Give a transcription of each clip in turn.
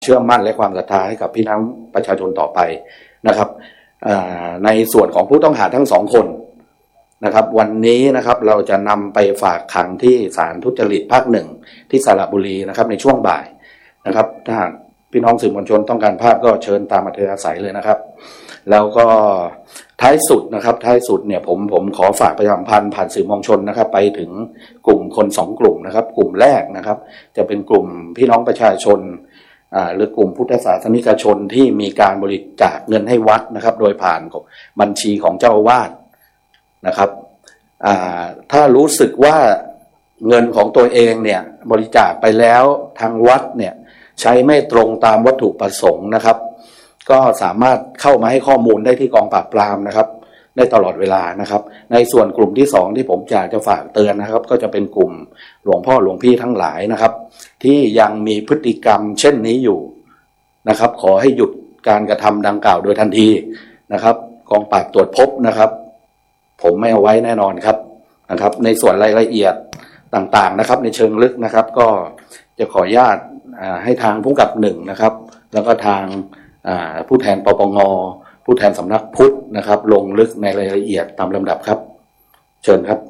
เชื่อมั่นและความศรัทธาให้กับพี่น้องประชาชนต่อไปนะครับในส่วนของผู้ต้องหาทั้ง2 คนนะครับวันนี้นะครับเราจะนำไปฝากขังที่ศาลทุจริตภาค 1ที่สระบุรีนะครับในช่วงบ่ายนะครับถ้าพี่น้องสื่อมวลชนต้องการภาพก็เชิญตามอัธยาศัยเลยนะครับแล้วก็ท้ายสุดเนี่ยผมขอฝากประชาสัมพันธ์ผ่านสื่อมวลชนนะครับไปถึงกลุ่มคน2 กลุ่มนะครับกลุ่มแรกนะครับจะเป็นกลุ่มพี่น้องประชาชนหรือกลุ่มพุทธศาสนิกชนที่มีการบริจาคเงินให้วัดนะครับโดยผ่านบัญชีของเจ้าอาวาสนะครับถ้ารู้สึกว่าเงินของตัวเองเนี่ยบริจาคไปแล้วทางวัดเนี่ยใช้ไม่ตรงตามวัตถุประสงค์นะครับก็สามารถเข้ามาให้ข้อมูลได้ที่กองปราบปรามนะครับได้ตลอดเวลานะครับในส่วนกลุ่มที่2ที่ผมอยากจะฝากเตือนนะครับก็จะเป็นกลุ่มหลวงพ่อหลวงพี่ทั้งหลายนะครับที่ยังมีพฤติกรรมเช่นนี้อยู่นะครับขอให้หยุดการกระทำดังกล่าวโดยทันทีนะครับกองปราบตรวจพบนะครับผมไม่เอาไว้แน่นอนครับนะครับในส่วนรายละเอียดต่างๆนะครับในเชิงลึกนะครับก็จะขออนุญาตให้ทางผู้กำกับ1นะครับแล้วก็ทางผู้แทนปปงผู้แทนสำนักพุทธนะครับลงลึกในรายละเอียดตามลำดับครับเชิญครับ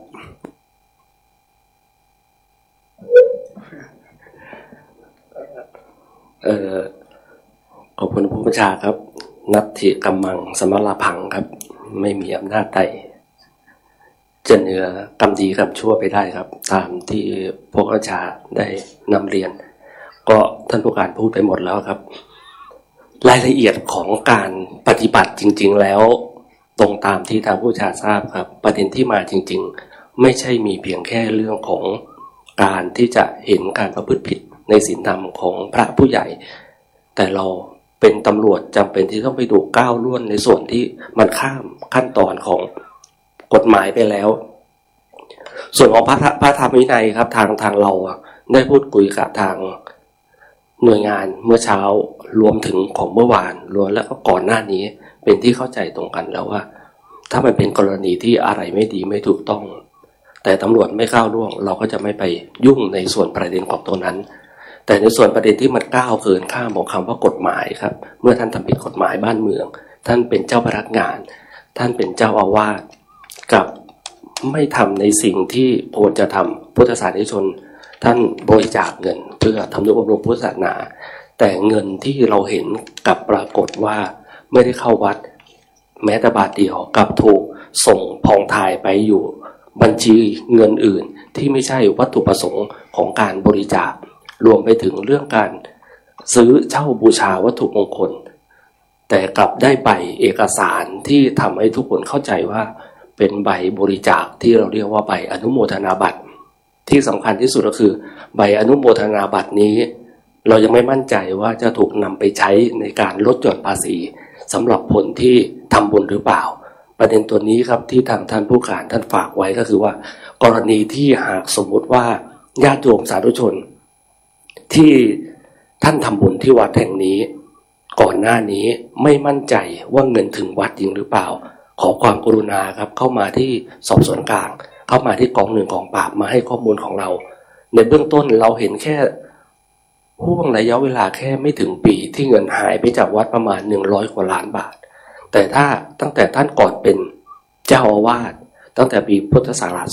ขอบคุณผู้บัญชาครับนัตถิกัมมังสมรพังครับไม่มีอำนาจใดจะเหนือกรรมดีกรรมชั่วไปได้ครับตามที่ผู้บัญชาได้นำเรียนก็ท่านผู้การพูดไปหมดแล้วครับรายละเอียดของการปฏิบัติจริงๆแล้วตรงตามที่ทางผู้บัญชาทราบครับประเด็นที่มาจริงๆไม่ใช่มีเพียงแค่เรื่องของการที่จะเห็นการประพฤติผิดในศีลธรรมของพระผู้ใหญ่แต่เราเป็นตำรวจจำเป็นที่ต้องไปดูก้าวล่วงในส่วนที่มันข้ามขั้นตอนของกฎหมายไปแล้วส่วนของพระธรรมวินัยครับทางเราได้พูดคุยกับทางหน่วยงานเมื่อเช้ารวมถึงของเมื่อวานรวมแล้วก็ก่อนหน้านี้เป็นที่เข้าใจตรงกันแล้วว่าถ้ามันเป็นกรณีที่อะไรไม่ดีไม่ถูกต้องแต่ตำรวจไม่ก้าวล่วงเราก็จะไม่ไปยุ่งในส่วนประเด็นของตัวนั้นแต่ในส่วนประเด็นที่มันก้าวเกินข้ามของคำว่ากฎหมายครับเมื่อท่านทำผิดกฎหมายบ้านเมืองท่านเป็นเจ้าพนักงานท่านเป็นเจ้าอาวาสกับไม่ทำในสิ่งที่ควรจะทำพุทธศาสนิกชนท่านบริจาคเงินเพื่อทำนุบำรุงพุทธศาสนาแต่เงินที่เราเห็นกับปรากฏว่าไม่ได้เข้าวัดแม้แต่บาทเดียวกับถูกส่งพองถ่ายไปอยู่บัญชีเงินอื่นที่ไม่ใช่วัตถุประสงค์ของการบริจาครวมไปถึงเรื่องการซื้อเช่าบูชาวัตถุมงคลแต่กลับได้ใบเอกสารที่ทำให้ทุกคนเข้าใจว่าเป็นใบบริจาคที่เราเรียกว่าใบอนุโมทนาบัตรที่สำคัญที่สุดก็คือใบอนุโมทนาบัตรนี้เรายังไม่มั่นใจว่าจะถูกนำไปใช้ในการลดหย่อนภาษีสำหรับผลที่ทำบุญหรือเปล่าประเด็นตัวนี้ครับที่ทางท่านผู้การท่านฝากไว้ก็คือว่ากรณีที่หากสมมุติว่าญาติโยมสาธุชนที่ท่านทำบุญที่วัดแห่งนี้ก่อนหน้านี้ไม่มั่นใจว่าเงินถึงวัดจริงหรือเปล่าขอความกรุณาครับเข้ามาที่สอบสวนกลางเข้ามาที่กอง1กองปราบมาให้ข้อมูลของเราในเบื้องต้นเราเห็นแค่ห่วงระยะเวลาแค่ไม่ถึงปีที่เงินหายไปจากวัดประมาณ100 กว่าล้านบาทแต่ถ้าตั้งแต่ท่านก่อนเป็นเจ้าอาวาสตั้งแต่ปีพุทธศักราช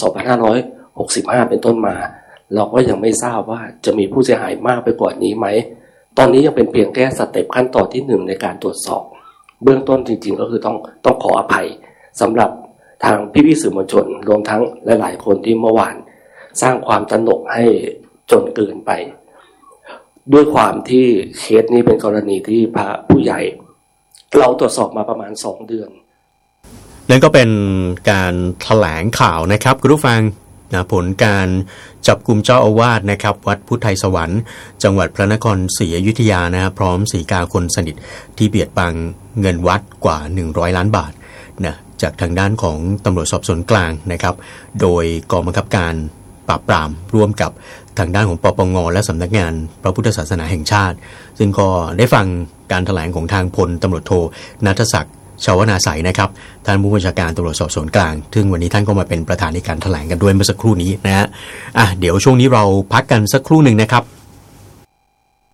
2565เป็นต้นมาเราก็ยังไม่ทราบว่าจะมีผู้เสียหายมากไปกว่านี้ไหมตอนนี้ยังเป็นเพียงแค่สเต็ปขั้นตอนที่1ในการตรวจสอบเบื้องต้นจริงๆก็คือต้องขออภัยสำหรับทางพี่ๆสื่อมวลชนรวมทั้งหลายๆคนที่เมื่อวานสร้างความตระหนกให้จนเกินไปด้วยความที่เคสนี้เป็นกรณีที่พระผู้ใหญ่เราตรวจสอบมาประมาณ2 เดือนนั่นก็เป็นการแถลงข่าวนะครับคุณผู้ฟังนะผลการจับกลุ่มเจ้าอาวาสนะครับวัดพุทธไทยสวรรค์จังหวัดพระนครศรีอยุธยานะพร้อมสีกาคนสนิทที่เบียดบังเงินวัดกว่า100 ล้านบาทนะจากทางด้านของตำรวจสอบสวนกลางนะครับโดยกองบังคับการปราบปรามร่วมกับทางด้านของปปงและสำนักงานพระพุทธศาสนาแห่งชาติซึ่งก็ได้ฟังการแถลงของทางพลตำรวจโทณัฐศักดิ์ชาวนาสัยนะครับท่านผู้บัญชาการตำรวจสอบสวนกลางซึ่งวันนี้ท่านก็มาเป็นประธานในการแถลงกันด้วยเมื่อสักครู่นี้นะฮะเดี๋ยวช่วงนี้เราพักกันสักครู่หนึ่งนะครับ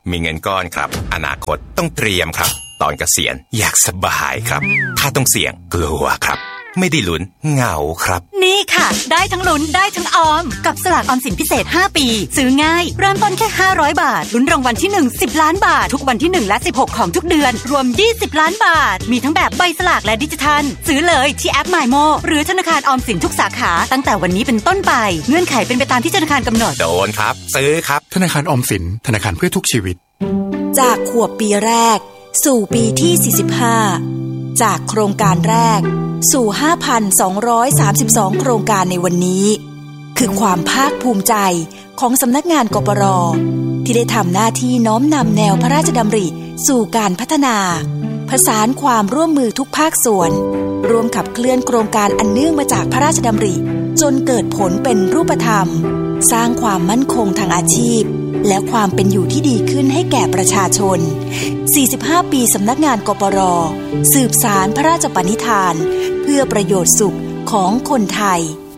มีเงินก้อนครับอนาคตต้องเตรียมครับตอนเกษียณอยากสบายครับถ้าต้องเสี่ยงกลัวครับไม่ได้ลุ้นเหงาครับนี่ค่ะได้ทั้งลุ้นได้ทั้งออมกับสลากออมสินพิเศษ5ปีซื้อง่ายเริ่มต้นแค่500บาทลุ้นรางวัลที่1 10ล้านบาททุกวันที่1และ16ของทุกเดือนรวม20ล้านบาทมีทั้งแบบใบสลากและดิจิทัลซื้อเลยที่แอป MyMo หรือธนาคารออมสินทุกสาขาตั้งแต่วันนี้เป็นต้นไปเงื่อนไขเป็นไปตามที่ธนาคารกำหนดโดนครับซื้อครับธนาคารออมสินธนาคารเพื่อทุกชีวิตจากขวบปีแรกสู่ปีที่45จากโครงการแรกสู่ 5,232 โครงการในวันนี้คือความภาคภูมิใจของสำนักงานกปร.ที่ได้ทำหน้าที่น้อมนำแนวพระราชดำริสู่การพัฒนาผสานความร่วมมือทุกภาคส่วนร่วมขับเคลื่อนโครงการอันเนื่องมาจากพระราชดำริจนเกิดผลเป็นรูปธรรมสร้างความมั่นคงทางอาชีพและความเป็นอยู่ที่ดีขึ้นให้แก่ประชาชน45ปีสำนักงานกปร.สืบสานพระราชปณิธานเพื่อประโยชน์สุขของคนไทย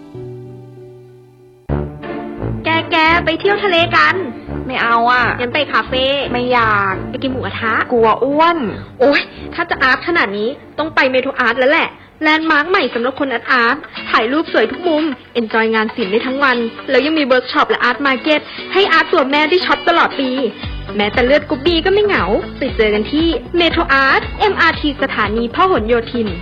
แกไปเที่ยวทะเลกันไม่เอาอ่ะงั้นไปคาเฟ่ไม่อยากไปกินหมูกระทะกลัวอ้วนโอ๊ยถ้าจะอาร์ตขนาดนี้ต้องไปเมโทรอาร์ตแล้วแหละแลนด์มาร์คใหม่สำหรับคนอาร์ตถ่ายรูปสวยทุกมุมเอนจอยงานศิลป์ได้ทั้งวันแล้วยังมีเวิร์กช็อปและอาร์ตมาร์เก็ตให้อาร์ตตัวแม่ได้ช็อปตลอดปีแม้แต่เลือดกรุ๊ปบีก็ไม่เหงาไปเจอกันที่เมโทรอาร์ต MRT สถานีพหลโยธิน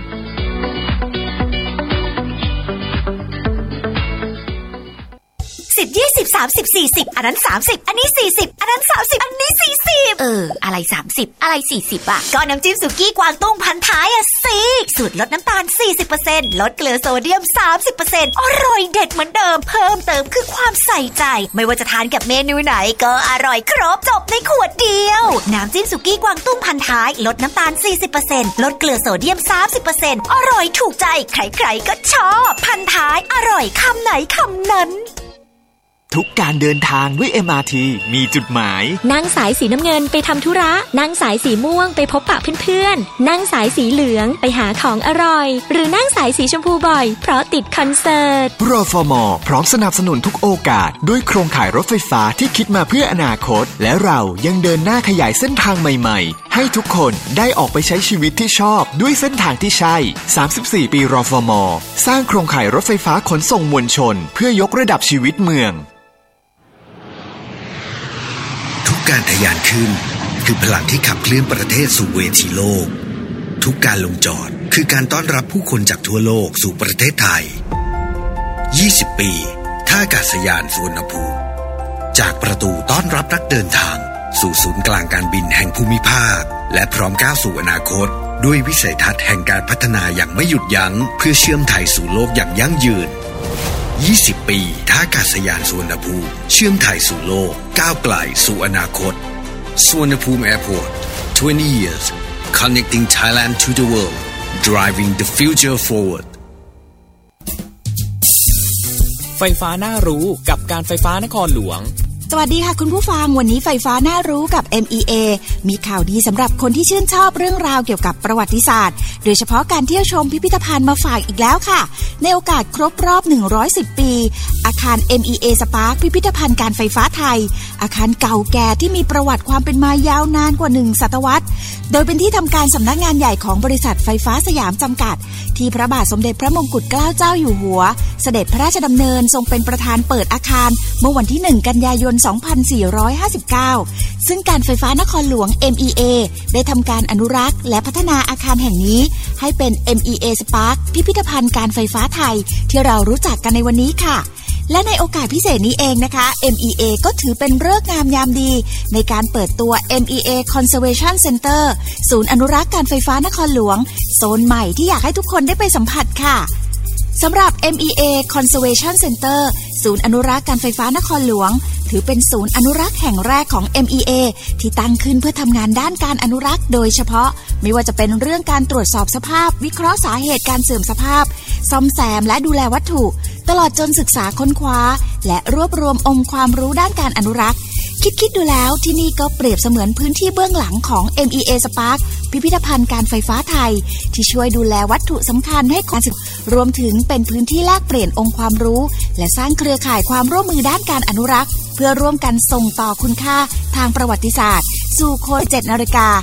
10 20 30 40อันนั้น30อันนี้40อันนั้น30อันนี้40อะไร30อะไร40อ่ะก็น้ำจิ้มสุกี้กวางตุ้งพันท้ายอ่ะสิสูตรลดน้ำตาล 40% ลดเกลือโซเดียม 30% อร่อยเด็ดเหมือนเดิมเพิ่มเติมคือความใส่ใจไม่ว่าจะทานกับเมนูไหนก็อร่อยครบจบในขวดเดียวน้ำจิ้มสุกี้กวางตุ้งพันท้ายลดน้ำตาล 40% ลดเกลือโซเดียม 30% อร่อยถูกใจใครๆก็ชอบพันท้ายอร่อยคำไหนคำนั้นทุกการเดินทางด้วย MRT มีจุดหมายนั่งสายสีน้ำเงินไปทำธุระนั่งสายสีม่วงไปพบปะเพื่อนๆนั่งสายสีเหลืองไปหาของอร่อยหรือนั่งสายสีชมพูบ่อยเพราะติดคอนเสิร์ตรฟม.พร้อมสนับสนุนทุกโอกาสด้วยโครงข่ายรถไฟฟ้าที่คิดมาเพื่ออนาคตและเรายังเดินหน้าขยายเส้นทางใหม่ๆให้ทุกคนได้ออกไปใช้ชีวิตที่ชอบด้วยเส้นทางที่ใช่34ปีรฟม.สร้างโครงข่ายรถไฟฟ้าขนส่งมวลชนเพื่อยกระดับชีวิตเมืองการทะยานขึ้นคือพลังที่ขับเคลื่อนประเทศสู่เวทีโลกทุกการลงจอดคือการต้อนรับผู้คนจากทั่วโลกสู่ประเทศไทย20ปีท่าอากาศยานสุวรรณภูมิจากประตูต้อนรับนักเดินทางสู่ศูนย์กลางการบินแห่งภูมิภาคและพร้อมก้าวสู่อนาคตด้วยวิสัยทัศน์แห่งการพัฒนาอย่างไม่หยุดยั้งเพื่อเชื่อมไทยสู่โลกอย่างยั่งยืน20ปีท่าอากาศยานสุวรรณภูมิเชื่อมไทยสู่โลกก้าวไกลสู่อนาคตสุวรรณภูมิ Airport 20 years connecting Thailand to the world driving the future forward ไฟฟ้าน่ารู้กับการไฟฟ้านครหลวงสวัสดีค่ะคุณผู้ฟังวันนี้ไฟฟ้าน่ารู้กับ MEA มีข่าวดีสำหรับคนที่ชื่นชอบเรื่องราวเกี่ยวกับประวัติศาสตร์โดยเฉพาะการเที่ยวชมพิพิธภัณฑ์มาฝากอีกแล้วค่ะในโอกาสครบรอบ110ปีอาคาร MEA Spark พิพิธภัณฑ์การไฟฟ้าไทยอาคารเก่าแก่ที่มีประวัติความเป็นมายาวนานกว่า1ศตวรรษโดยเป็นที่ทำการสำนักงานใหญ่ของบริษัทไฟฟ้าสยามจำกัดที่พระบาทสมเด็จพระมงกุฎเกล้าเจ้าอยู่หัวเสด็จพระราชดำเนินทรงเป็นประธานเปิดอาคารเมื่อวันที่1กันยายน2459ซึ่งการไฟฟ้านครหลวง MEA ได้ทำการอนุรักษ์และพัฒนาอาคารแห่งนี้ให้เป็น MEA Spark พิพิธภัณฑ์การไฟฟ้าไทยที่เรารู้จักกันในวันนี้ค่ะและในโอกาสพิเศษนี้เองนะคะ MEA ก็ถือเป็นฤกษ์งามยามดีในการเปิดตัว MEA Conservation Center ศูนย์อนุรักษ์การไฟฟ้านครหลวงโซนใหม่ที่อยากให้ทุกคนได้ไปสัมผัสค่ะสำหรับ MEA Conservation Center ศูนย์อนุรักษ์การไฟฟ้านครหลวงถือเป็นศูนย์อนุรักษ์แห่งแรกของ MEA ที่ตั้งขึ้นเพื่อทำงานด้านการอนุรักษ์โดยเฉพาะไม่ว่าจะเป็นเรื่องการตรวจสอบสภาพวิเคราะห์สาเหตุการเสื่อมสภาพซ่อมแซมและดูแลวัตถุตลอดจนศึกษาค้นคว้าและรวบรวมองค์ความรู้ด้านการอนุรักษ์คิดดูแล้วที่นี่ก็เปรียบเสมือนพื้นที่เบื้องหลังของ MEA Spark พิพิธภัณฑ์การไฟฟ้าไทยที่ช่วยดูแลวัตถุสำคัญให้คนศึกรวมถึงเป็นพื้นที่แลกเปลี่ยนองค์ความรู้และสร้างเครือข่ายความร่วมมือด้านการอนุรักษ์เพื่อร่วมกันส่งต่อคุณค่าทางประวัติศาสตร์สู่คน7 นาฬิกา